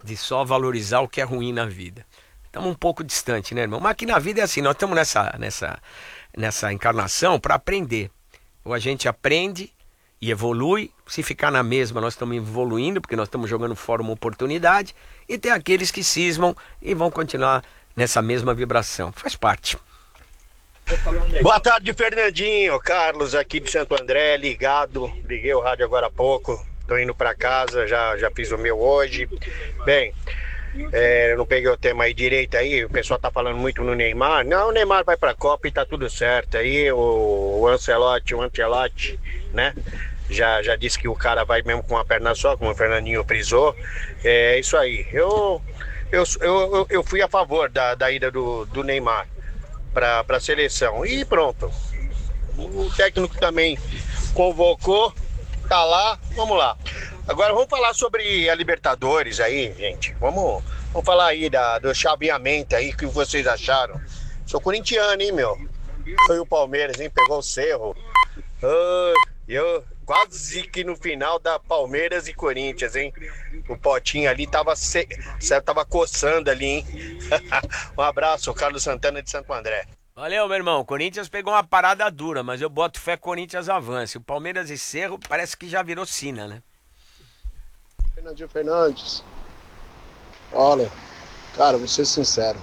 de só valorizar o que é ruim na vida. Estamos um pouco distante, né, irmão? Mas aqui na vida é assim, nós estamos nessa encarnação para aprender. Ou a gente aprende e evolui. Se ficar na mesma, nós estamos evoluindo, porque nós estamos jogando fora uma oportunidade. E tem aqueles que cismam e vão continuar nessa mesma vibração. Faz parte. Boa tarde, Fernandinho. Carlos aqui de Santo André, ligado. Liguei o rádio agora há pouco. Tô indo para casa, já fiz o meu hoje. Bem, eu não peguei o tema aí direito aí. O pessoal tá falando muito no Neymar. Não, o Neymar vai pra Copa e tá tudo certo. Aí o Ancelotti, né? Já disse que o cara vai mesmo com uma perna só, como o Fernandinho frisou. É isso aí. Eu fui a favor da ida do Neymar para a seleção. E pronto. O técnico também convocou, tá lá, vamos lá. Agora vamos falar sobre a Libertadores aí, gente. Vamos falar aí do chaveamento aí, que vocês acharam. Sou corintiano, hein, meu? Foi o Palmeiras, hein? Pegou o Cerro. Eu quase que no final da Palmeiras e Corinthians, hein? O potinho ali tava coçando ali, hein? Um abraço, Carlos Santana de Santo André. Valeu, meu irmão. O Corinthians pegou uma parada dura, mas eu boto fé que o Corinthians avance. O Palmeiras e Cerro parece que já virou sina, né? Fernandinho Fernandes, olha, cara, vou ser sincero,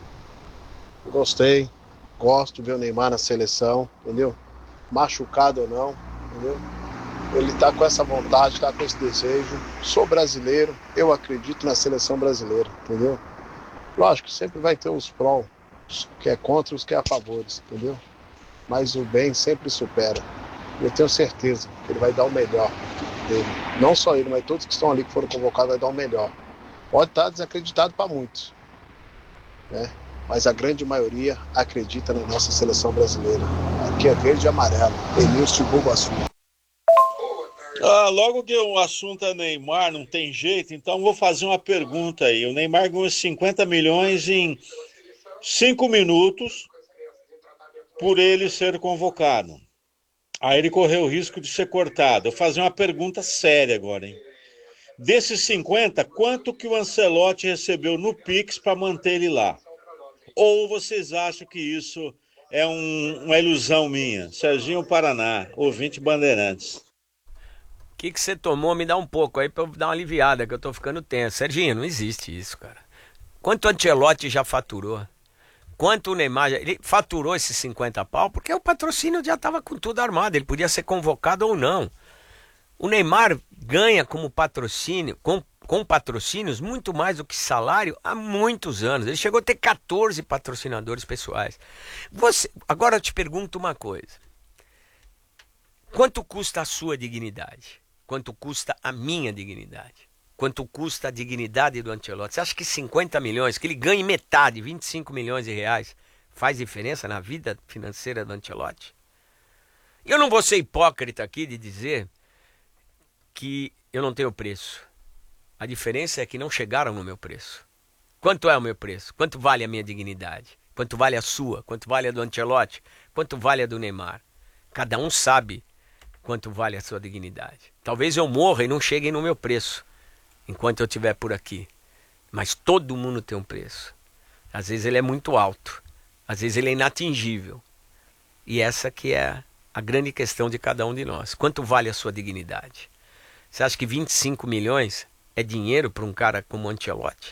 gosto de ver o Neymar na seleção, entendeu? Machucado ou não, entendeu? Ele tá com essa vontade, tá com esse desejo. Sou brasileiro, eu acredito na seleção brasileira, entendeu? Lógico, sempre vai ter os pró, os que é contra e os que é a favores, entendeu? Mas o bem sempre supera. Eu tenho certeza que ele vai dar o melhor dele. Não só ele, mas todos que estão ali que foram convocados vai dar o melhor. Pode estar desacreditado para muitos, né? Mas a grande maioria acredita na nossa seleção brasileira. Aqui é verde e amarelo. Denilson de Bugaçu. Logo que o assunto é Neymar, não tem jeito, então vou fazer uma pergunta aí. O Neymar ganhou 50 milhões em 5 minutos por ele ser convocado. Aí ele correu o risco de ser cortado. Eu vou fazer uma pergunta séria agora, hein? Desses 50, quanto que o Ancelotti recebeu no Pix para manter ele lá? Ou vocês acham que isso é uma ilusão minha? Serginho Paraná, ouvinte Bandeirantes. O que você tomou? Me dá um pouco aí pra eu dar uma aliviada, que eu tô ficando tenso. Serginho, não existe isso, cara. Quanto o Ancelotti já faturou? Quanto o Neymar, ele faturou esses 50 pau, porque o patrocínio já estava com tudo armado, ele podia ser convocado ou não. O Neymar ganha como patrocínio, com patrocínios, muito mais do que salário há muitos anos. Ele chegou a ter 14 patrocinadores pessoais. Agora eu te pergunto uma coisa. Quanto custa a sua dignidade? Quanto custa a minha dignidade? Quanto custa a dignidade do Ancelotti? Você acha que 50 milhões, que ele ganhe metade, 25 milhões de reais, faz diferença na vida financeira do Ancelotti? Eu não vou ser hipócrita aqui de dizer que eu não tenho preço. A diferença é que não chegaram no meu preço. Quanto é o meu preço? Quanto vale a minha dignidade? Quanto vale a sua? Quanto vale a do Ancelotti? Quanto vale a do Neymar? Cada um sabe quanto vale a sua dignidade. Talvez eu morra e não cheguem no meu preço enquanto eu estiver por aqui. Mas todo mundo tem um preço. Às vezes ele é muito alto. Às vezes ele é inatingível. E essa que é a grande questão de cada um de nós. Quanto vale a sua dignidade? Você acha que 25 milhões é dinheiro para um cara como o Ancelotti?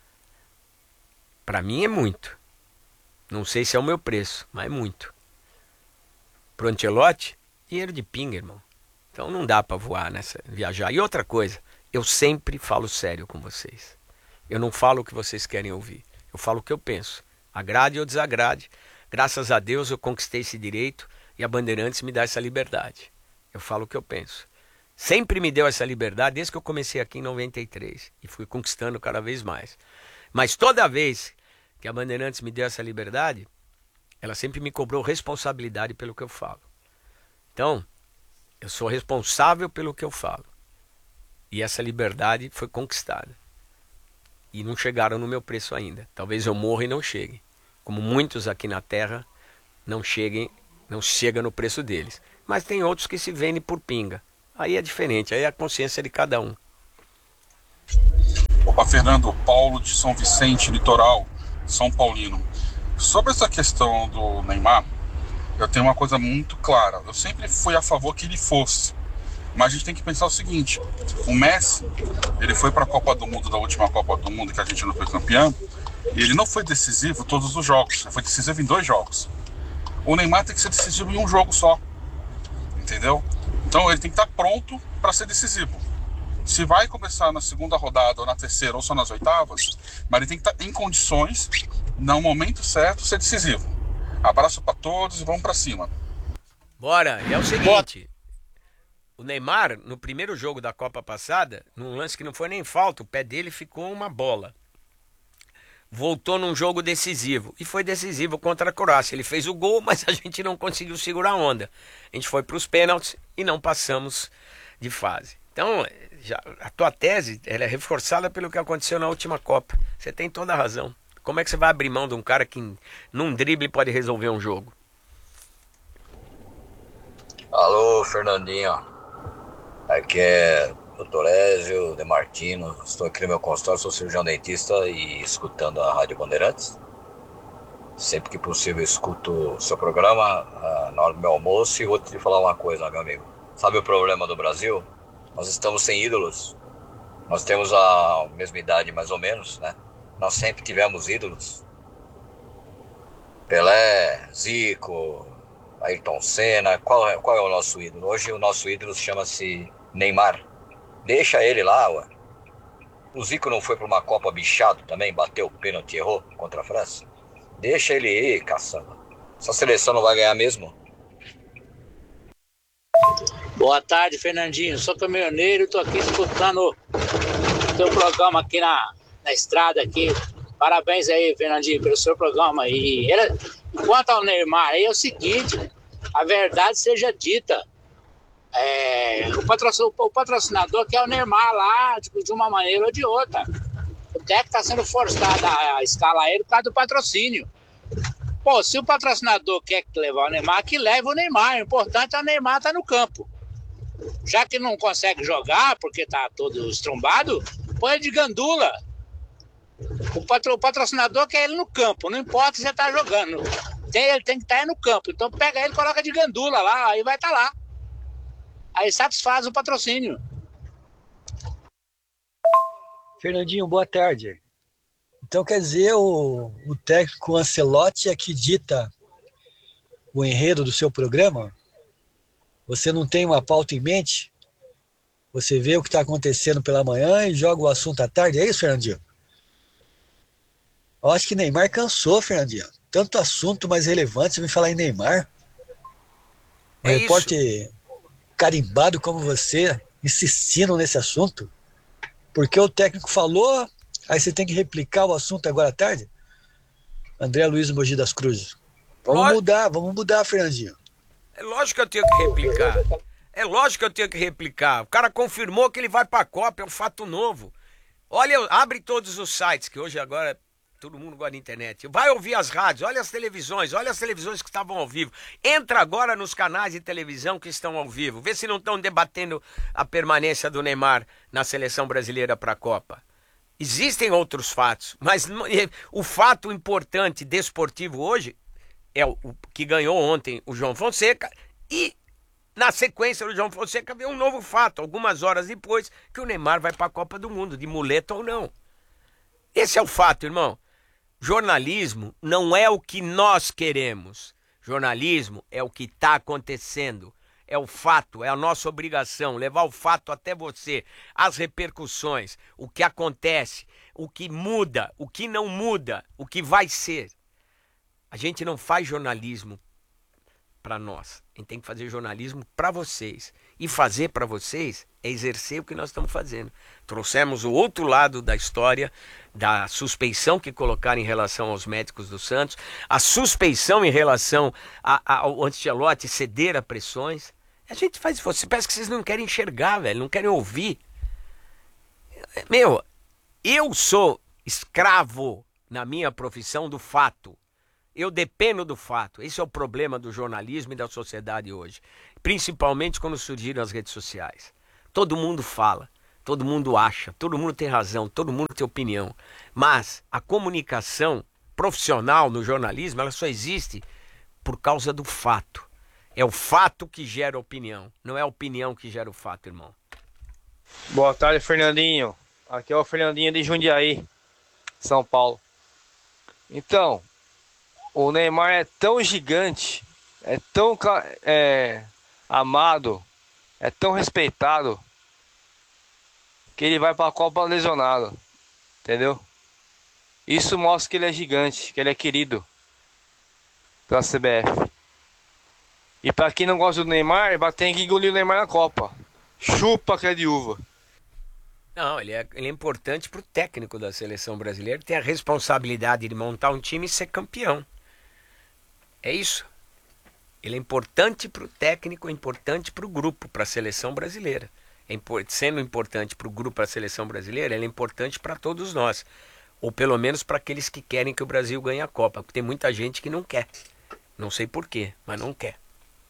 Para mim é muito. Não sei se é o meu preço, mas é muito. Para o Ancelotti, dinheiro de pinga, irmão. Então não dá para viajar. E outra coisa, eu sempre falo sério com vocês. Eu não falo o que vocês querem ouvir. Eu falo o que eu penso. Agrade ou desagrade. Graças a Deus eu conquistei esse direito e a Bandeirantes me dá essa liberdade. Eu falo o que eu penso. Sempre me deu essa liberdade desde que eu comecei aqui em 93. E fui conquistando cada vez mais. Mas toda vez que a Bandeirantes me deu essa liberdade, ela sempre me cobrou responsabilidade pelo que eu falo. Então, eu sou responsável pelo que eu falo. E essa liberdade foi conquistada. E não chegaram no meu preço ainda. Talvez eu morra e não chegue. Como muitos aqui na Terra não chegam no preço deles. Mas tem outros que se vendem por pinga. Aí é diferente, aí é a consciência de cada um. Opa, Fernando, Paulo de São Vicente, litoral, São Paulino. Sobre essa questão do Neymar, eu tenho uma coisa muito clara. Eu sempre fui a favor que ele fosse. Mas a gente tem que pensar o seguinte: o Messi, ele foi para a Copa do Mundo, da última Copa do Mundo que a gente não foi campeão, e ele não foi decisivo em todos os jogos. Ele foi decisivo em 2 jogos. O Neymar tem que ser decisivo em um jogo só. Entendeu? Então ele tem que estar pronto para ser decisivo. Se vai começar na segunda rodada, ou na terceira, ou só nas oitavas, mas ele tem que estar em condições, no momento certo, ser decisivo. Abraço para todos e vamos para cima. Bora, e é o seguinte: o Neymar, no primeiro jogo da Copa passada, num lance que não foi nem falta, o pé dele ficou uma bola. Voltou num jogo decisivo, e foi decisivo contra a Croácia. Ele fez o gol, mas a gente não conseguiu segurar a onda. A gente foi para os pênaltis e não passamos de fase. Então, a tua tese ela é reforçada pelo que aconteceu na última Copa. Você tem toda a razão. Como é que você vai abrir mão de um cara que num drible pode resolver um jogo? Alô, Fernandinho. Aqui é Dr. Ézio De Martino. Estou aqui no meu consultório, sou cirurgião dentista e escutando a Rádio Bandeirantes. Sempre que possível escuto o seu programa na hora do meu almoço. E vou te falar uma coisa, meu amigo. Sabe o problema do Brasil? Nós estamos sem ídolos. Nós temos a mesma idade mais ou menos, né? Nós sempre tivemos ídolos. Pelé, Zico, Ayrton Senna. Qual é o nosso ídolo? Hoje o nosso ídolo chama-se Neymar. Deixa ele lá, ué. O Zico não foi para uma Copa bichado também? Bateu o pênalti e errou contra a França? Deixa ele ir, caçamba. Essa seleção não vai ganhar mesmo. Boa tarde, Fernandinho. Sou caminhoneiro e estou aqui escutando o teu programa aqui na estrada aqui. Parabéns aí, Fernandinho, pelo seu programa. Quanto ao Neymar, aí é o seguinte: a verdade seja dita. O patrocinador quer o Neymar lá, tipo, de uma maneira ou de outra. O técnico está sendo forçado a escalar ele por causa do patrocínio. Pô, se o patrocinador quer levar o Neymar, que leve o Neymar. O importante é o Neymar estar no campo. Já que não consegue jogar, porque tá todo estrombado, põe ele de gandula. O patrocinador quer ele no campo, não importa se você tá jogando. Ele tem que estar no campo. Então pega ele e coloca de gandula lá, aí vai estar lá. Aí satisfaz o patrocínio. Fernandinho, boa tarde. Então quer dizer, o técnico Ancelotti é que dita o enredo do seu programa? Você não tem uma pauta em mente? Você vê o que está acontecendo pela manhã e joga o assunto à tarde? É isso, Fernandinho? Eu acho que Neymar cansou, Fernandinho. Tanto assunto mais relevante, você vem falar em Neymar. Um repórter carimbado como você, insistindo nesse assunto. Porque o técnico falou, aí você tem que replicar o assunto agora à tarde? André Luiz Mogi das Cruzes. Vamos mudar, Fernandinho. É lógico que eu tenho que replicar. O cara confirmou que ele vai pra Copa, é um fato novo. Olha, abre todos os sites, que hoje agora todo mundo gosta da internet. Vai ouvir as rádios, olha as televisões que estavam ao vivo. Entra agora nos canais de televisão que estão ao vivo. Vê se não estão debatendo a permanência do Neymar na seleção brasileira pra Copa. Existem outros fatos, mas o fato importante desportivo hoje é o que ganhou ontem o João Fonseca, e na sequência do João Fonseca veio um novo fato, algumas horas depois, que o Neymar vai para a Copa do Mundo, de muleta ou não. Esse é o fato, irmão. Jornalismo não é o que nós queremos. Jornalismo é o que está acontecendo. É o fato, é a nossa obrigação, levar o fato até você, as repercussões, o que acontece, o que muda, o que não muda, o que vai ser. A gente não faz jornalismo para nós. A gente tem que fazer jornalismo para vocês. E fazer para vocês é exercer o que nós estamos fazendo. Trouxemos o outro lado da história, da suspeição que colocaram em relação aos médicos do Santos, a suspeição em relação ao Ancelotti ceder a pressões. A gente faz isso. Parece que vocês não querem enxergar, velho, não querem ouvir. Meu, eu sou escravo na minha profissão do fato. Eu dependo do fato. Esse é o problema do jornalismo e da sociedade hoje. Principalmente quando surgiram as redes sociais. Todo mundo fala. todo mundo acha, todo mundo tem razão, todo mundo tem opinião. Mas a comunicação profissional no jornalismo, ela só existe por causa do fato. É o fato que gera opinião, não é a opinião que gera o fato, irmão. Boa tarde, Fernandinho. Aqui é o Fernandinho de Jundiaí, São Paulo. Então, o Neymar é tão gigante, é tão amado, é tão respeitado, que ele vai para a Copa lesionado, entendeu? Isso mostra que ele é gigante, que ele é querido pela CBF. E para quem não gosta do Neymar, tem que engolir o Neymar na Copa. Chupa que é de uva. Não, ele é importante para o técnico da seleção brasileira, ter a responsabilidade de montar um time e ser campeão. É isso. Ele é importante para o técnico, é importante para o grupo, para a seleção brasileira. Sendo importante para o grupo, para a seleção brasileira, ele é importante para todos nós. Ou pelo menos para aqueles que querem que o Brasil ganhe a Copa. Porque tem muita gente que não quer. Não sei porquê, mas não quer.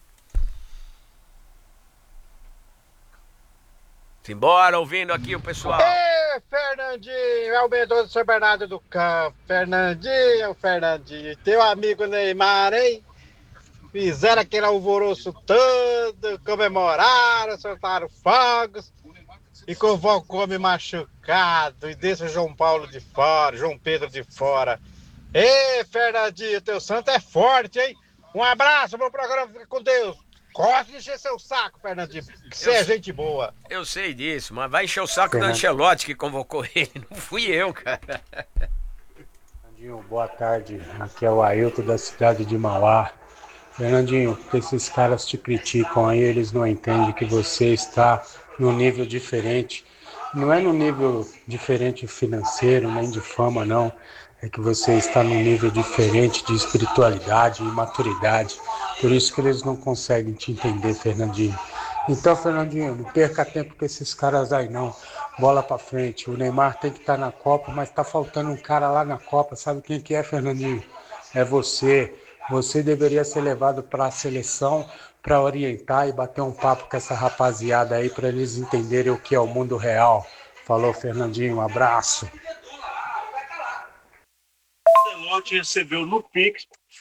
Simbora, ouvindo aqui o pessoal. Ê, Fernandinho, é o Mendoza do São Bernardo do Campo. Fernandinho. Teu amigo Neymar, hein? Fizeram aquele alvoroço todo, comemoraram, soltaram fogos e convocou homem machucado e deixa o João Paulo de fora, João Pedro de fora. Ê, Fernandinho, teu santo é forte, hein? Um abraço, meu programa, fica com Deus. Gosta de encher seu saco, Fernandinho, que você é gente boa. Eu sei disso, mas vai encher o saco do Ancelotti que convocou ele, não fui eu, cara. Fernandinho, boa tarde, aqui é o Ailton da cidade de Mauá. Fernandinho, porque esses caras te criticam aí, eles não entendem que você está num nível diferente. Não é no nível diferente financeiro, nem de fama, não. É que você está num nível diferente de espiritualidade e maturidade. Por isso que eles não conseguem te entender, Fernandinho. Então, Fernandinho, não perca tempo com esses caras aí, não. Bola pra frente. O Neymar tem que estar na Copa, mas tá faltando um cara lá na Copa. Sabe quem que é, Fernandinho? É você. Você deveria ser levado para a seleção para orientar e bater um papo com essa rapaziada aí para eles entenderem o que é o mundo real. Falou, Fernandinho, um abraço. Ancelotti recebeu no Pix.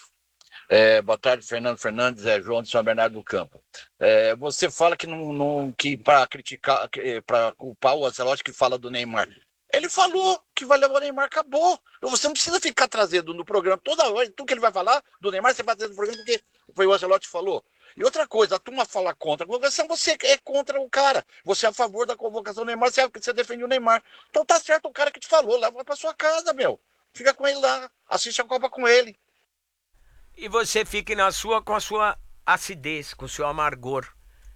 Boa tarde, Fernando Fernandes, João de São Bernardo do Campo. Você fala que para criticar, para culpar o Ancelotti que fala do Neymar. Ele falou que vai levar o Neymar, acabou. Você não precisa ficar trazendo no programa toda hora, tudo que ele vai falar do Neymar, você vai trazer no programa porque foi o Ancelotti que falou. E outra coisa, a turma fala contra a convocação, você é contra o cara. Você é a favor da convocação do Neymar, você defende o Neymar. Então tá certo o cara que te falou, leva pra sua casa, meu. Fica com ele lá, assiste a Copa com ele. E você fique na sua com a sua acidez, com o seu amargor.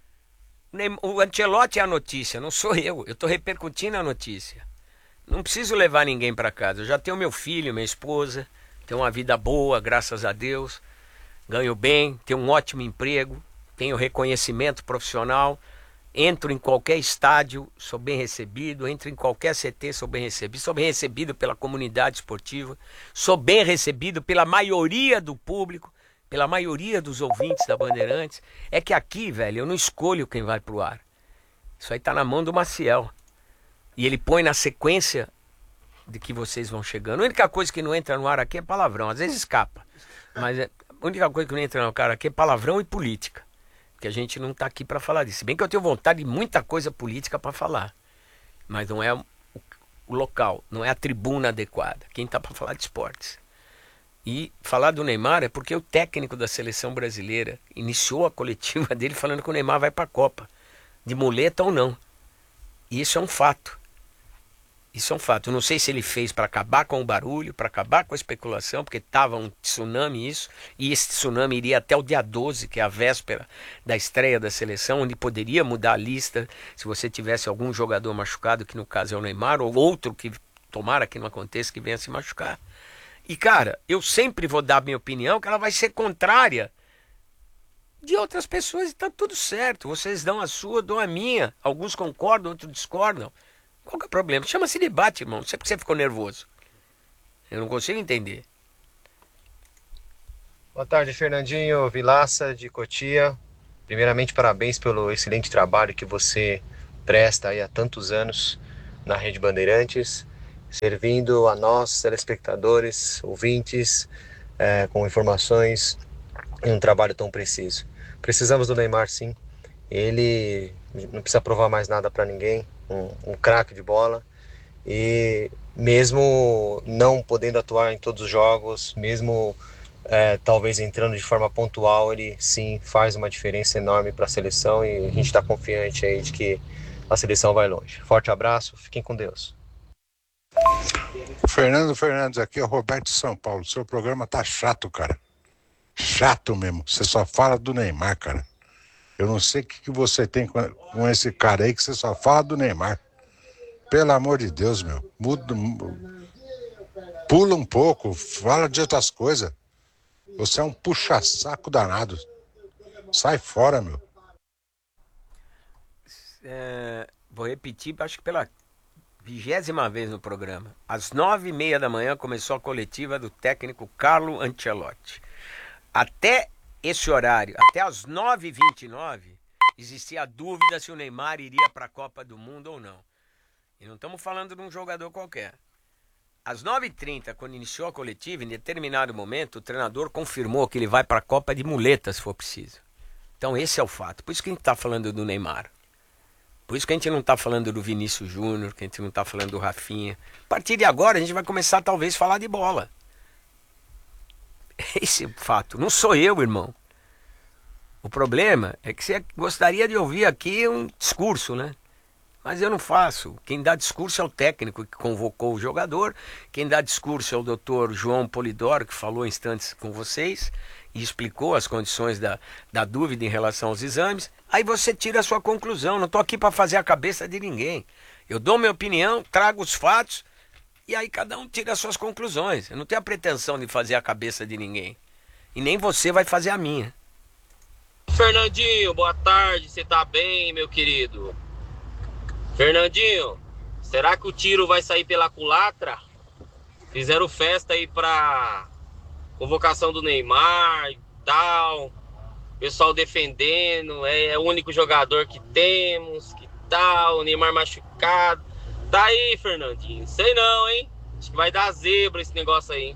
O Ancelotti é a notícia, não sou eu. Eu tô repercutindo a notícia. Não preciso levar ninguém para casa. Eu já tenho meu filho, minha esposa, tenho uma vida boa, graças a Deus. Ganho bem, tenho um ótimo emprego, tenho reconhecimento profissional. Entro em qualquer estádio, sou bem recebido. Entro em qualquer CT, sou bem recebido. Sou bem recebido pela comunidade esportiva. Sou bem recebido pela maioria do público, pela maioria dos ouvintes da Bandeirantes. É que aqui, velho, eu não escolho quem vai pro ar. Isso aí tá na mão do Maciel. E ele põe na sequência de que vocês vão chegando. A única coisa que não entra no ar aqui é palavrão. Às vezes escapa. Mas a única coisa que não entra no ar aqui é palavrão e política. Porque a gente não está aqui para falar disso. Se bem que eu tenho vontade de muita coisa política para falar. Mas não é o local, não é a tribuna adequada. Quem está para falar de esportes. E falar do Neymar é porque o técnico da seleção brasileira iniciou a coletiva dele falando que o Neymar vai para a Copa. De muleta ou não. E isso é um fato. Isso é um fato. Eu não sei se ele fez para acabar com o barulho, para acabar com a especulação, porque estava um tsunami isso, e esse tsunami iria até o dia 12, que é a véspera da estreia da seleção, onde poderia mudar a lista se você tivesse algum jogador machucado, que no caso é o Neymar, ou outro que tomara que não aconteça, que venha se machucar. E cara, eu sempre vou dar a minha opinião, que ela vai ser contrária de outras pessoas, e está tudo certo. Vocês dão a sua, eu dou a minha. Alguns concordam, outros discordam. Qual que é o problema? Chama-se debate, irmão. Não sei porque você ficou nervoso. Eu não consigo entender. Boa tarde, Fernandinho Vilaça, de Cotia. Primeiramente, parabéns pelo excelente trabalho que você presta aí há tantos anos na Rede Bandeirantes, servindo a nós, telespectadores, ouvintes, com informações e um trabalho tão preciso. Precisamos do Neymar, sim. Ele não precisa provar mais nada para ninguém, um craque de bola. E mesmo não podendo atuar em todos os jogos, mesmo talvez entrando de forma pontual, ele sim faz uma diferença enorme para a seleção e a gente está confiante aí de que a seleção vai longe. Forte abraço, fiquem com Deus. Fernando Fernandes, aqui é o Roberto de São Paulo. Seu programa tá chato, cara. Chato mesmo. Você só fala do Neymar, cara. Eu não sei o que você tem com esse cara aí, que você só fala do Neymar. Pelo amor de Deus, meu. Pula um pouco, fala de outras coisas. Você é um puxa-saco danado. Sai fora, meu. Vou repetir, acho que pela 20ª vez no programa. Às 9h30 da manhã começou a coletiva do técnico Carlo Ancelotti. Até esse horário, até às 9h29, existia a dúvida se o Neymar iria para a Copa do Mundo ou não. E não estamos falando de um jogador qualquer. Às 9h30, quando iniciou a coletiva, em determinado momento, o treinador confirmou que ele vai para a Copa de muleta, se for preciso. Então esse é o fato. Por isso que a gente está falando do Neymar. Por isso que a gente não está falando do Vinícius Júnior, que a gente não está falando do Rafinha. A partir de agora, a gente vai começar, talvez, a falar de bola. Esse é o fato. Não sou eu, irmão. O problema é que você gostaria de ouvir aqui um discurso, né? Mas eu não faço. Quem dá discurso é o técnico que convocou o jogador. Quem dá discurso é o doutor João Polidoro, que falou instantes com vocês e explicou as condições da dúvida em relação aos exames. Aí você tira a sua conclusão. Não estou aqui para fazer a cabeça de ninguém. Eu dou minha opinião, trago os fatos e aí cada um tira as suas conclusões. Eu não tenho a pretensão de fazer a cabeça de ninguém. E nem você vai fazer a minha. Fernandinho, boa tarde. Você tá bem, meu querido? Fernandinho, será que o tiro vai sair pela culatra? Fizeram festa aí pra convocação do Neymar e tal. Pessoal defendendo, é o único jogador que temos, que tal, o Neymar machucado. Tá aí, Fernandinho. Sei não, hein? Acho que vai dar zebra esse negócio aí.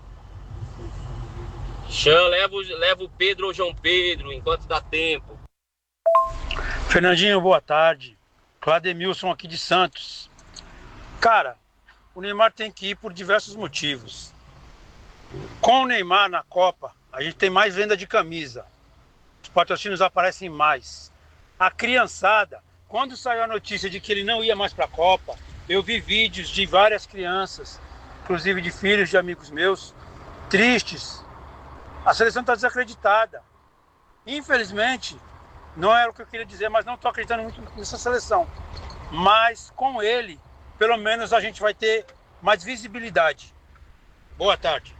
Leva o Pedro ou João Pedro, enquanto dá tempo. Fernandinho, boa tarde. Clademilson aqui de Santos. Cara, o Neymar tem que ir por diversos motivos. Com o Neymar na Copa, a gente tem mais venda de camisa. Os patrocínios aparecem mais. A criançada, quando saiu a notícia de que ele não ia mais para a Copa, eu vi vídeos de várias crianças, inclusive de filhos de amigos meus, tristes. A seleção está desacreditada. Infelizmente, não era o que eu queria dizer, mas não estou acreditando muito nessa seleção. Mas com ele, pelo menos a gente vai ter mais visibilidade. Boa tarde.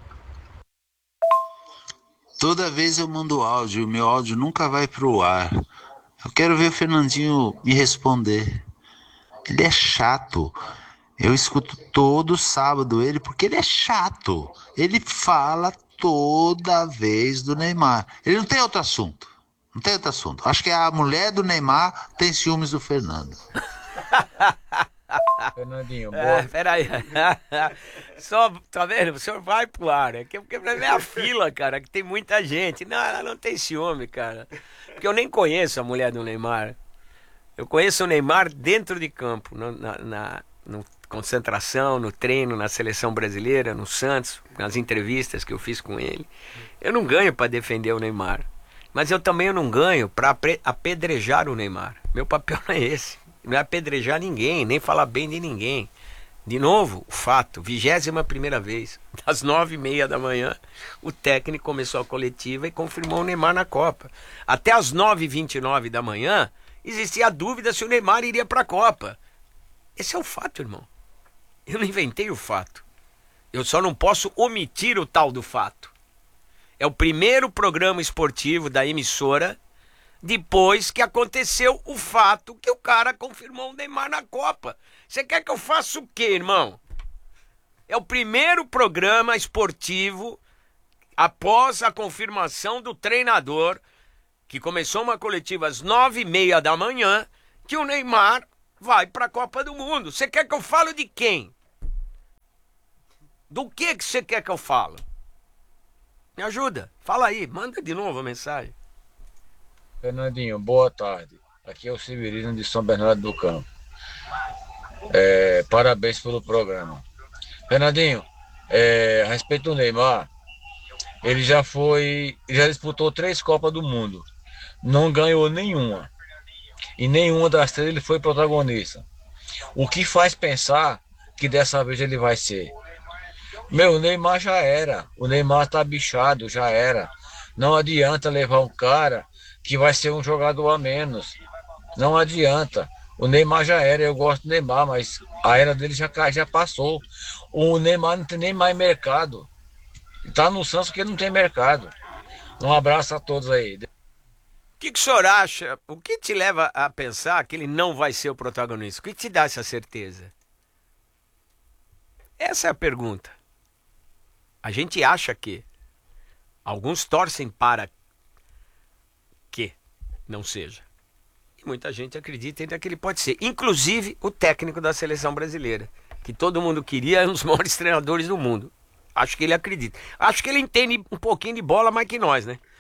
Toda vez eu mando áudio, o meu áudio nunca vai pro ar. Eu quero ver o Fernandinho me responder. Ele é chato. Eu escuto todo sábado ele porque ele é chato. Ele fala toda vez do Neymar. Ele não tem outro assunto. Não tem outro assunto. Acho que a mulher do Neymar tem ciúmes do Fernando. Fernandinho, boa. Peraí. Só, tá vendo? O senhor vai pro ar. Porque é a fila, cara, que tem muita gente. Não, ela não tem ciúme, cara. Porque eu nem conheço a mulher do Neymar. Eu conheço o Neymar dentro de campo, no concentração, no treino, na seleção brasileira, no Santos, nas entrevistas que eu fiz com ele. Eu não ganho para defender o Neymar. Mas eu também não ganho para apedrejar o Neymar. Meu papel não é esse. Não é apedrejar ninguém, nem falar bem de ninguém. De novo, o fato, 21ª vez, às 9h30 da manhã, o técnico começou a coletiva e confirmou o Neymar na Copa. Até às 9h29 da manhã, existia a dúvida se o Neymar iria para a Copa. Esse é o fato, irmão. Eu não inventei o fato. Eu só não posso omitir o tal do fato. É o primeiro programa esportivo da emissora depois que aconteceu o fato que o cara confirmou o Neymar na Copa. Você quer que eu faça o quê, irmão? É o primeiro programa esportivo após a confirmação do treinador, que começou uma coletiva às 9h30 da manhã, que o Neymar vai para a Copa do Mundo. Você quer que eu fale de quem? Do que você quer que eu fale? Me ajuda. Fala aí. Manda de novo a mensagem. Fernandinho, boa tarde. Aqui é o Severino de São Bernardo do Campo. Parabéns pelo programa. Fernandinho, a respeito do Neymar, ele já disputou 3 Copas do Mundo. Não ganhou nenhuma. E nenhuma das 3 ele foi protagonista. O que faz pensar que dessa vez ele vai ser? O Neymar já era. O Neymar tá bichado, já era. Não adianta levar um cara que vai ser um jogador a menos. Não adianta. O Neymar já era. Eu gosto do Neymar, mas a era dele já passou. O Neymar não tem nem mais mercado. Tá no Santos porque não tem mercado. Um abraço a todos aí. O que o senhor acha? O que te leva a pensar que ele não vai ser o protagonista? O que te dá essa certeza? Essa é a pergunta. A gente acha que. Alguns torcem para que não seja. E muita gente acredita ainda que ele pode ser. Inclusive o técnico da seleção brasileira. Que todo mundo queria, é um dos maiores treinadores do mundo. Acho que ele acredita. Acho que ele entende um pouquinho de bola mais que nós, né?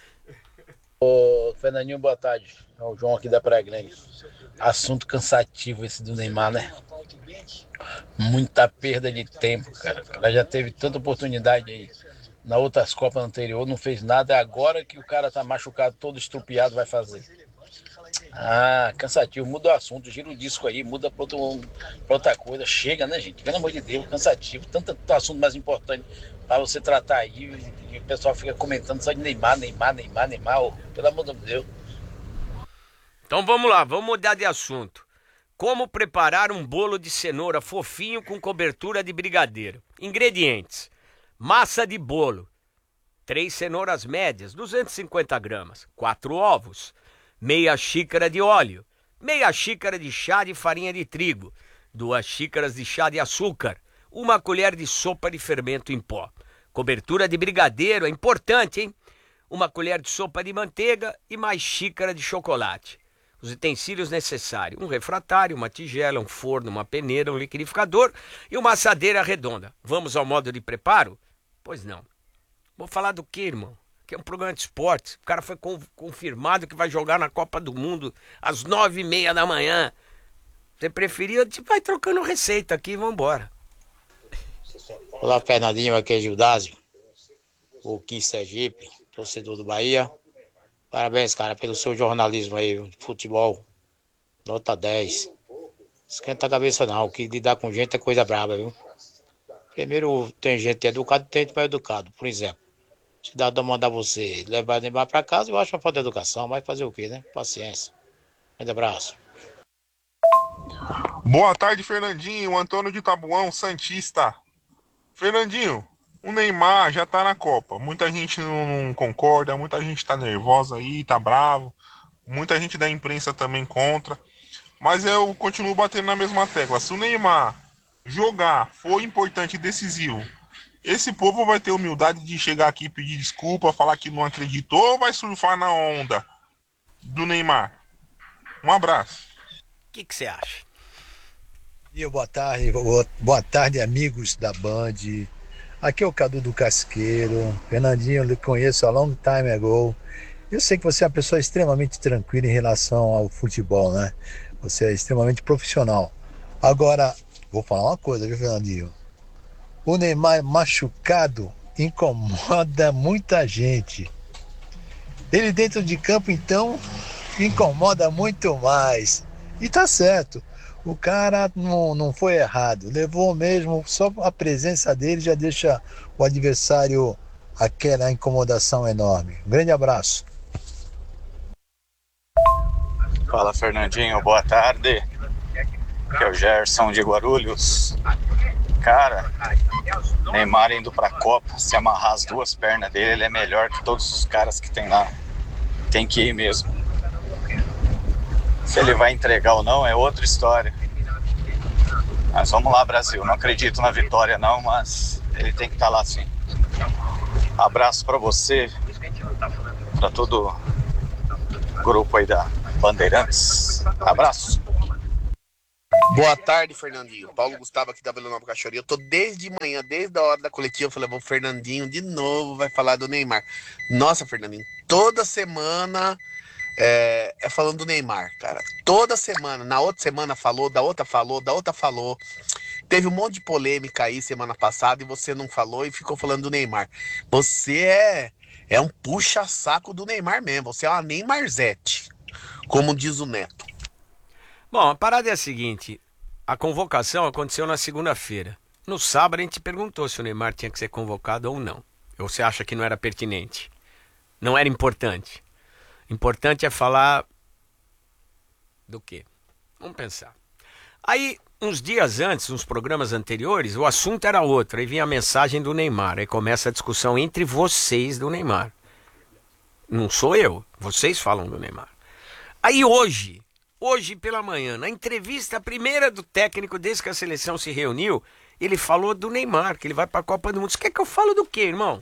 Ô, Fernandinho, boa tarde. É o João aqui da Praia Grande. Assunto cansativo esse do Neymar, né? Muita perda de tempo, cara. Ela já teve tanta oportunidade aí. Na outras Copas anterior não fez nada. É agora que o cara tá machucado, todo estrupiado, vai fazer. Cansativo. Muda o assunto, gira o disco aí, muda pra outra coisa. Chega, né, gente? Pelo amor de Deus, cansativo. Tanto assunto mais importante pra você tratar aí. E o pessoal fica comentando só de Neymar. Oh, pelo amor de Deus. Então vamos lá, vamos mudar de assunto. Como preparar um bolo de cenoura fofinho com cobertura de brigadeiro? Ingredientes: massa de bolo, 3 cenouras médias, 250 gramas, 4 ovos, meia xícara de óleo, meia xícara de chá de farinha de trigo, 2 xícaras de chá de açúcar, 1 colher de sopa de fermento em pó. Cobertura de brigadeiro é importante, hein? 1 colher de sopa de manteiga e mais xícara de chocolate. Os utensílios necessários: um refratário, uma tigela, um forno, uma peneira, um liquidificador e uma assadeira redonda. Vamos ao modo de preparo? Pois não. Vou falar do quê, irmão? Que é um programa de esportes. O cara foi confirmado que vai jogar na Copa do Mundo às 9h30 da manhã. Você preferia? A gente vai trocando receita aqui e vamos embora. Olá, Fernandinho, aqui é Gildásio, o Kim Sergipe, torcedor do Bahia. Parabéns, cara, pelo seu jornalismo aí, de futebol. Nota 10. Esquenta a cabeça não, que lidar com gente é coisa braba, viu? Primeiro, tem gente educada e tem gente mal educado. Por exemplo, se dá de mandar você levar Neymar pra casa, eu acho uma falta de educação, mas fazer o quê, né? Paciência. Grande abraço. Boa tarde, Fernandinho. Antônio de Tabuão, Santista. Fernandinho, o Neymar já tá na Copa. Muita gente não concorda, muita gente tá nervosa aí, tá bravo. Muita gente da imprensa também contra. Mas eu continuo batendo na mesma tecla. Se o Neymar jogar, for importante e decisivo, esse povo vai ter humildade de chegar aqui e pedir desculpa, falar que não acreditou, ou vai surfar na onda do Neymar? Um abraço. O que você acha? Boa tarde, amigos da Band. Aqui é o Cadu do Casqueiro. Fernandinho, eu lhe conheço há long time ago. Eu sei que você é uma pessoa extremamente tranquila em relação ao futebol, né? Você é extremamente profissional. Agora, vou falar uma coisa, viu, Fernandinho? O Neymar machucado incomoda muita gente. Ele dentro de campo, então, incomoda muito mais. E tá certo. O cara não foi errado. Levou mesmo, só a presença dele já deixa o adversário aquela incomodação enorme. Um grande abraço. Fala, Fernandinho, boa tarde. Aqui é o Gerson de Guarulhos. Cara, Neymar indo pra Copa, se amarrar as 2 pernas dele, ele é melhor que todos os caras que tem lá. Tem que ir mesmo. Se ele vai entregar ou não é outra história. Mas vamos lá, Brasil. Não acredito na vitória não, mas ele tem que estar lá sim. Abraço pra você, pra todo o grupo aí da Bandeirantes. Abraço. Boa tarde, Fernandinho. Paulo Gustavo aqui da Vila Nova Cachoeira. Eu tô desde manhã, desde a hora da coletiva, eu falei, o Fernandinho de novo vai falar do Neymar. Nossa, Fernandinho, toda semana é falando do Neymar, cara. Toda semana. Na outra semana falou, da outra falou, da outra falou. Teve um monte de polêmica aí semana passada e você não falou e ficou falando do Neymar. Você é um puxa-saco do Neymar mesmo. Você é uma Neymarzete, como diz o Neto. Bom, a parada é a seguinte. A convocação aconteceu na segunda-feira. No sábado a gente perguntou se o Neymar tinha que ser convocado ou não. Ou você acha que não era pertinente? Não era importante? Importante é falar do quê? Vamos pensar. Aí, uns dias antes, nos programas anteriores, o assunto era outro. Aí vinha a mensagem do Neymar. Aí começa a discussão entre vocês do Neymar. Não sou eu. Vocês falam do Neymar. Aí hoje pela manhã, na entrevista primeira do técnico desde que a seleção se reuniu, ele falou do Neymar, que ele vai para a Copa do Mundo. Você quer que eu falo do quê, irmão?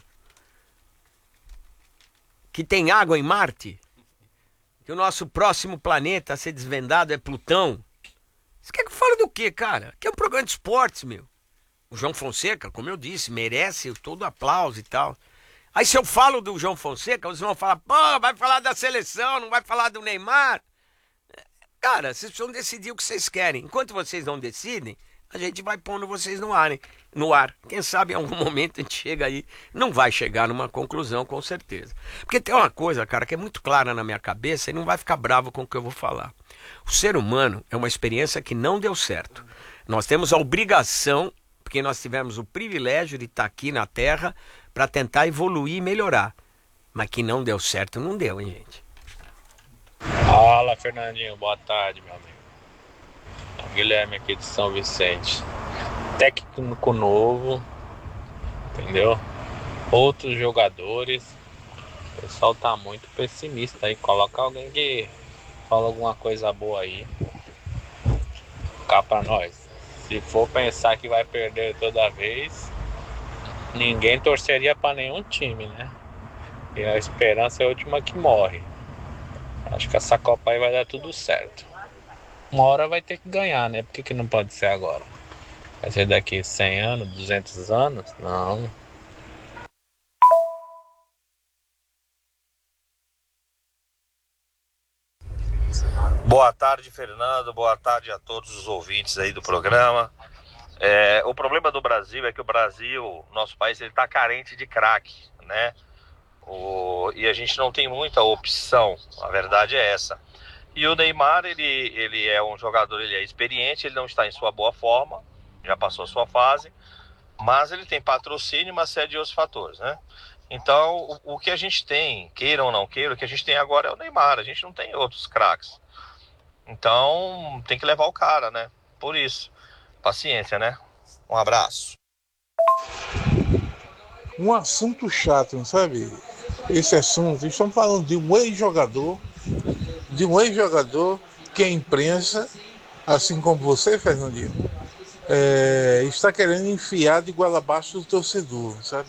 Que tem água em Marte? Que o nosso próximo planeta a ser desvendado é Plutão? Você quer que eu fale do quê, cara? Que é um programa de esportes, meu. O João Fonseca, como eu disse, merece todo aplauso e tal. Aí se eu falo do João Fonseca, vocês vão falar, pô, vai falar da seleção, não vai falar do Neymar. Cara, vocês precisam decidir o que vocês querem. Enquanto vocês não decidem, a gente vai pondo vocês no ar. Quem sabe em algum momento a gente chega aí, não vai chegar numa conclusão com certeza. Porque tem uma coisa, cara, que é muito clara na minha cabeça e não vai ficar bravo com o que eu vou falar. O ser humano é uma experiência que não deu certo. Nós temos a obrigação, porque nós tivemos o privilégio de estar aqui na Terra para tentar evoluir e melhorar. Mas que não deu certo, não deu, hein, gente? Fala, Fernandinho, boa tarde, meu amigo. É o Guilherme aqui de São Vicente. Técnico novo, entendeu? Outros jogadores. O pessoal tá muito pessimista aí. Coloca alguém que fala alguma coisa boa aí. Cá pra nós. Se for pensar que vai perder toda vez, ninguém torceria pra nenhum time, né? E a esperança é a última que morre. Acho que essa Copa aí vai dar tudo certo. Uma hora vai ter que ganhar, né? Por que não pode ser agora? Vai ser daqui 100 anos, 200 anos? Não. Boa tarde, Fernando. Boa tarde a todos os ouvintes aí do programa. O problema do Brasil é que o Brasil, nosso país, ele tá carente de craque, né? E a gente não tem muita opção, a verdade é essa. E o Neymar, ele é um jogador, ele é experiente, ele não está em sua boa forma, já passou a sua fase, mas ele tem patrocínio e uma série de outros fatores, né? Então, o que a gente tem, queira ou não queira, o que a gente tem agora é o Neymar, a gente não tem outros craques. Então, tem que levar o cara, né? Por isso, paciência, né? Um abraço. Um assunto chato, sabe? Esse assunto, estamos falando de um ex-jogador que a imprensa, assim como você, Fernandinho, está querendo enfiar de goela abaixo do torcedor, sabe?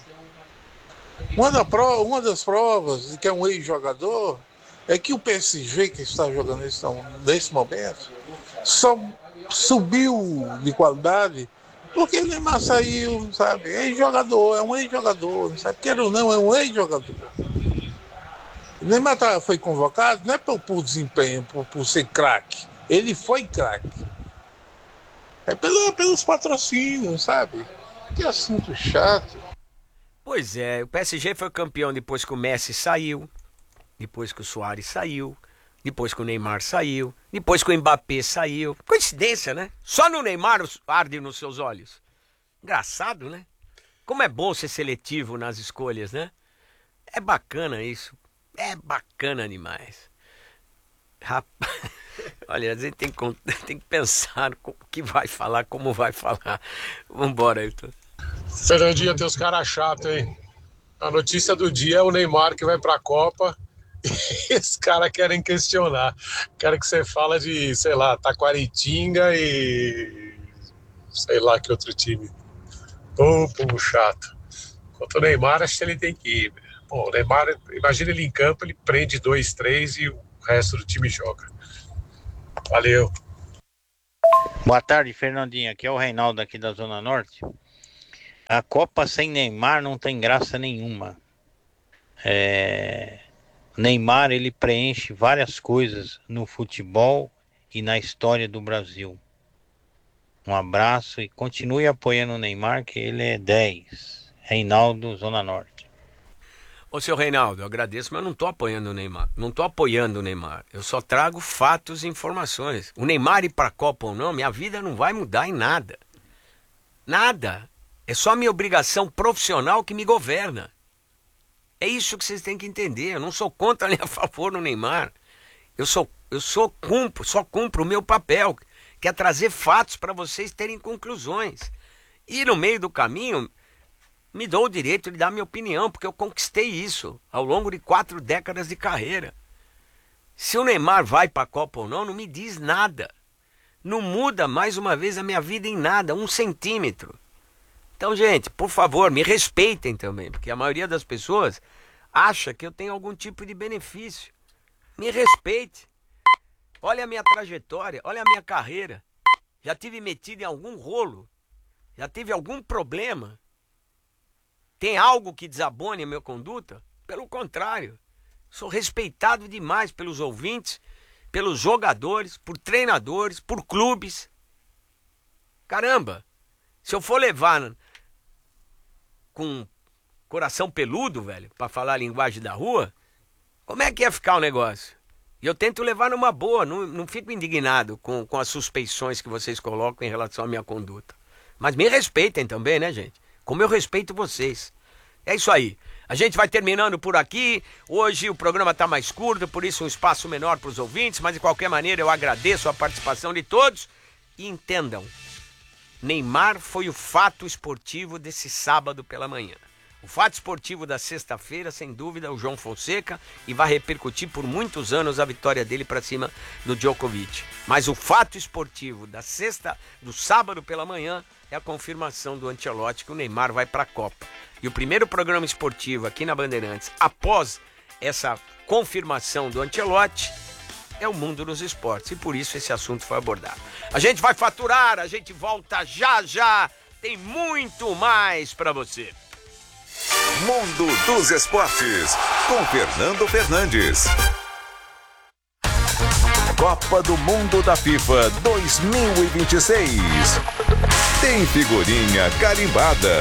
Uma das provas de que é um ex-jogador é que o PSG, que está jogando nesse momento, só subiu de qualidade porque o Neymar saiu, sabe? Ex-jogador, é um ex-jogador, sabe? Quer ou não, é um ex-jogador. O Neymar foi convocado não é por desempenho, por ser craque. Ele foi craque. É pelos patrocínios, sabe? Que assunto chato. Pois é, o PSG foi campeão depois que o Messi saiu, depois que o Suárez saiu, depois que o Neymar saiu, depois que o Mbappé saiu. Coincidência, né? Só no Neymar arde nos seus olhos. Engraçado, né? Como é bom ser seletivo nas escolhas, né? É bacana isso. É bacana demais. Rapaz, olha, a gente tem que pensar o que vai falar, como vai falar. Vambora, Ailton. Fernandinho, tem os caras chatos, hein? A notícia do dia é o Neymar que vai pra Copa e os caras querem questionar. Quero que você fala de, sei lá, Taquaritinga e sei lá que outro time. Ô, povo chato. Quanto o Neymar, acho que ele tem que ir. Bom, o Neymar, imagina ele em campo, ele prende 2, 3 e o resto do time joga. Valeu. Boa tarde, Fernandinho. Aqui é o Reinaldo aqui da Zona Norte. A Copa sem Neymar não tem graça nenhuma. Neymar, ele preenche várias coisas no futebol e na história do Brasil. Um abraço e continue apoiando o Neymar, que ele é 10. Reinaldo, Zona Norte. Ô, seu Reinaldo, eu agradeço, mas eu não estou apoiando o Neymar. Não estou apoiando o Neymar. Eu só trago fatos e informações. O Neymar ir para a Copa ou não, minha vida não vai mudar em nada. Nada. É só a minha obrigação profissional que me governa. É isso que vocês têm que entender. Eu não sou contra nem a favor do Neymar. Eu só cumpro o meu papel, que é trazer fatos para vocês terem conclusões. E no meio do caminho, me dou o direito de dar minha opinião, porque eu conquistei isso ao longo de 4 décadas de carreira. Se o Neymar vai para a Copa ou não me diz nada. Não muda, mais uma vez, a minha vida em nada, 1 centímetro. Então, gente, por favor, me respeitem também, porque a maioria das pessoas acha que eu tenho algum tipo de benefício. Me respeite. Olha a minha trajetória, olha a minha carreira. Já tive metido em algum rolo? Já tive algum problema? Tem algo que desabone a minha conduta? Pelo contrário, sou respeitado demais pelos ouvintes, pelos jogadores, por treinadores, por clubes. Caramba, se eu for levar com coração peludo, velho, para falar a linguagem da rua, como é que ia ficar o negócio? E eu tento levar numa boa, não fico indignado com as suspeições que vocês colocam em relação à minha conduta. Mas me respeitem também, né, gente? Como eu respeito vocês. É isso aí. A gente vai terminando por aqui. Hoje o programa está mais curto, por isso um espaço menor para os ouvintes, mas de qualquer maneira eu agradeço a participação de todos. E entendam, Neymar foi o fato esportivo desse sábado pela manhã. O fato esportivo da sexta-feira, sem dúvida, é o João Fonseca, e vai repercutir por muitos anos a vitória dele para cima do Djokovic. Mas o fato esportivo do sábado pela manhã é a confirmação do Ancelotti que o Neymar vai para a Copa. E o primeiro programa esportivo aqui na Bandeirantes, após essa confirmação do Ancelotti, é o Mundo dos Esportes. E por isso esse assunto foi abordado. A gente vai faturar, a gente volta já já. Tem muito mais para você. Mundo dos Esportes, com Fernando Fernandes. Copa do Mundo da FIFA 2026. Tem figurinha carimbada.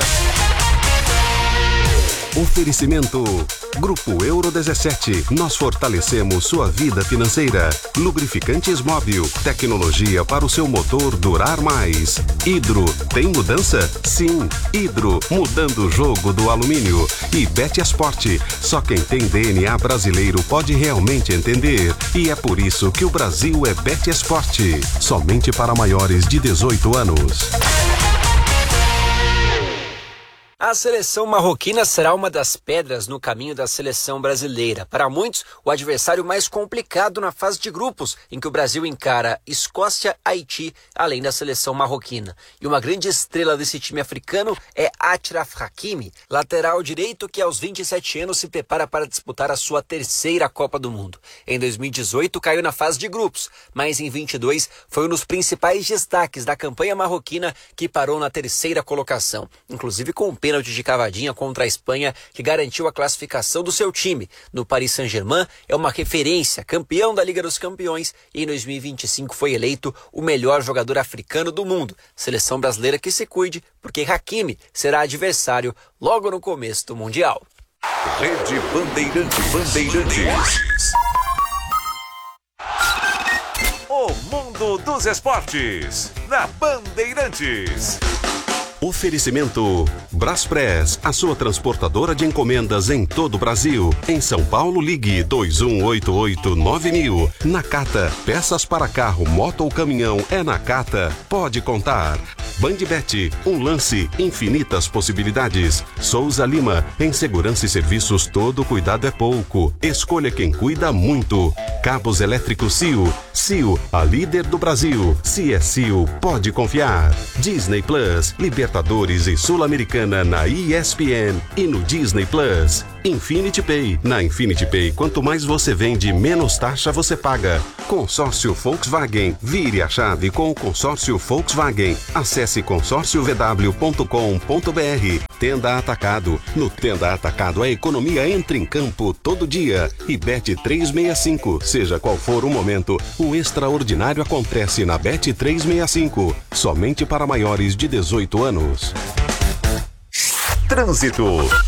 Oferecimento Grupo Euro 17. Nós fortalecemos sua vida financeira. Lubrificantes Móbil. Tecnologia para o seu motor durar mais. Hidro. Tem mudança? Sim. Hidro. Mudando o jogo do alumínio. E Betiasport. Só quem tem DNA brasileiro pode realmente entender. E é por isso que o Brasil é Betiasport. Somente para maiores de 18 anos. A seleção marroquina será uma das pedras no caminho da seleção brasileira. Para muitos, o adversário mais complicado na fase de grupos, em que o Brasil encara Escócia, Haiti, além da seleção marroquina. E uma grande estrela desse time africano é Achraf Hakimi, lateral direito que aos 27 anos se prepara para disputar a sua 3ª Copa do Mundo. Em 2018 caiu na fase de grupos, mas em 22 foi um dos principais destaques da campanha marroquina, que parou na 3ª colocação, inclusive com o pênalti de cavadinha contra a Espanha, que garantiu a classificação do seu time. No Paris Saint-Germain é uma referência, campeão da Liga dos Campeões, e em 2025 foi eleito o melhor jogador africano do mundo. Seleção brasileira que se cuide, porque Hakimi será adversário logo no começo do Mundial. Rede Bandeirantes. O Mundo dos Esportes, na Bandeirantes. Oferecimento Braspress, a sua transportadora de encomendas em todo o Brasil. Em São Paulo, ligue 2188-9000. Nakata, peças para carro, moto ou caminhão, é Nakata. Pode contar. Bandbet, um lance, infinitas possibilidades. Souza Lima, em segurança e serviços todo cuidado é pouco. Escolha quem cuida muito. Cabos elétricos CIO. CIO, a líder do Brasil. Se é CIO, pode confiar. Disney Plus, Libertadores e Sul-Americana na ESPN e no Disney Plus. Infinity Pay. Na Infinity Pay, quanto mais você vende, menos taxa você paga. Consórcio Volkswagen. Vire a chave com o consórcio Volkswagen. Acesse consórciovw.com.br. Tenda Atacado. No Tenda Atacado, a economia entra em campo todo dia. E Bet365. Seja qual for o momento, o extraordinário acontece na Bet365. Somente para maiores de 18 anos. Trânsito.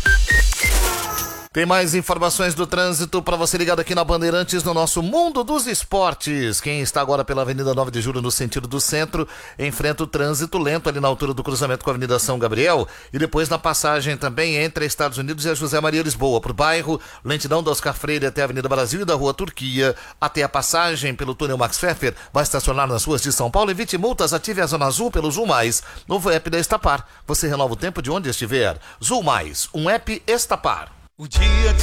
Tem mais informações do trânsito para você ligado aqui na Bandeirantes no nosso Mundo dos Esportes. Quem está agora pela Avenida 9 de Julho no sentido do centro, enfrenta o trânsito lento ali na altura do cruzamento com a Avenida São Gabriel e depois na passagem também entre Estados Unidos e a José Maria Lisboa, por bairro, lentidão da Oscar Freire até a Avenida Brasil e da Rua Turquia até a passagem pelo túnel Max Pfeffer. Vai estacionar nas ruas de São Paulo, evite multas, ative a Zona Azul pelo Zul Mais, novo app da Estapar. Você renova o tempo de onde estiver. Zul Mais, um app Estapar. O dia